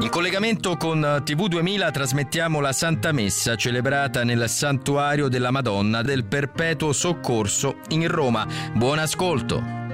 In collegamento con TV2000 trasmettiamo la Santa Messa celebrata nel Santuario della Madonna del Perpetuo Soccorso in Roma. Buon ascolto.